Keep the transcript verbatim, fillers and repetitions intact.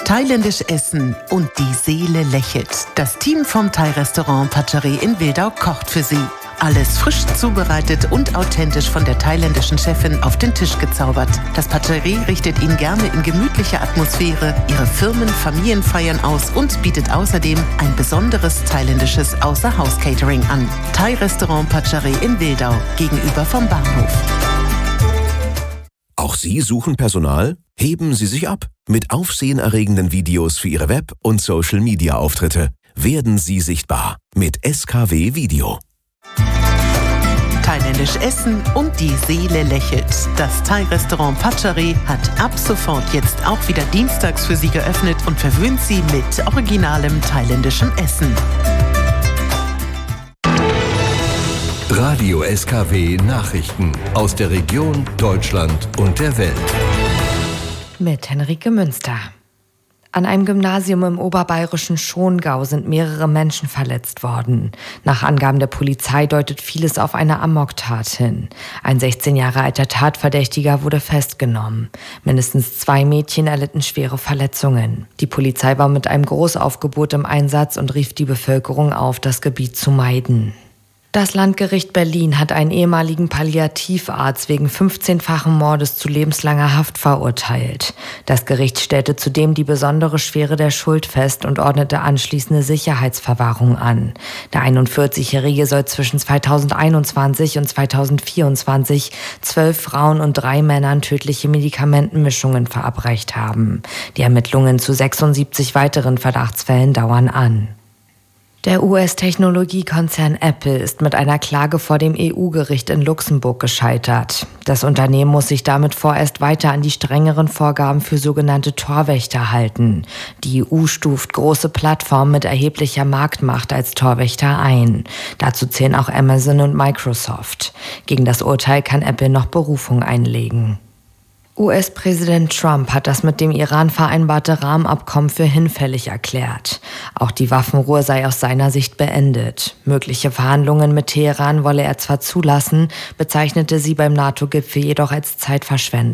Thailändisch essen und die Seele lächelt. Das Team vom Thai-Restaurant Pacharay in Wildau kocht für Sie. Alles frisch zubereitet und authentisch von der thailändischen Chefin auf den Tisch gezaubert. Das Pacharay richtet Ihnen gerne in gemütlicher Atmosphäre Ihre Firmen-Familienfeiern aus und bietet außerdem ein besonderes thailändisches Außerhaus-Catering an. Thai-Restaurant Pacharay in Wildau, gegenüber vom Bahnhof. Auch Sie suchen Personal? Heben Sie sich ab mit aufsehenerregenden Videos für Ihre Web- und Social-Media-Auftritte. Werden Sie sichtbar mit S K W Video. Thailändisch essen und die Seele lächelt. Das Thai-Restaurant Pacharay hat ab sofort jetzt auch wieder dienstags für Sie geöffnet und verwöhnt Sie mit originalem thailändischem Essen. Radio S K W Nachrichten aus der Region, Deutschland und der Welt. Mit Henrike Münster. An einem Gymnasium im oberbayerischen Schongau sind mehrere Menschen verletzt worden. Nach Angaben der Polizei deutet vieles auf eine Amoktat hin. Ein sechzehn Jahre alter Tatverdächtiger wurde festgenommen. Mindestens zwei Mädchen erlitten schwere Verletzungen. Die Polizei war mit einem Großaufgebot im Einsatz und rief die Bevölkerung auf, das Gebiet zu meiden. Das Landgericht Berlin hat einen ehemaligen Palliativarzt wegen fünfzehnfachen Mordes zu lebenslanger Haft verurteilt. Das Gericht stellte zudem die besondere Schwere der Schuld fest und ordnete anschließende Sicherheitsverwahrung an. Der einundvierzigjährige soll zwischen zweitausendeinundzwanzig und zweitausendvierundzwanzig zwölf Frauen und drei Männern tödliche Medikamentenmischungen verabreicht haben. Die Ermittlungen zu sechsundsiebzig weiteren Verdachtsfällen dauern an. Der U S-Technologiekonzern Apple ist mit einer Klage vor dem E U-Gericht in Luxemburg gescheitert. Das Unternehmen muss sich damit vorerst weiter an die strengeren Vorgaben für sogenannte Torwächter halten. Die E U stuft große Plattformen mit erheblicher Marktmacht als Torwächter ein. Dazu zählen auch Amazon und Microsoft. Gegen das Urteil kann Apple noch Berufung einlegen. U S-Präsident Trump hat das mit dem Iran vereinbarte Rahmenabkommen für hinfällig erklärt. Auch die Waffenruhe sei aus seiner Sicht beendet. Mögliche Verhandlungen mit Teheran wolle er zwar zulassen, bezeichnete sie beim NATO-Gipfel jedoch als Zeitverschwendung.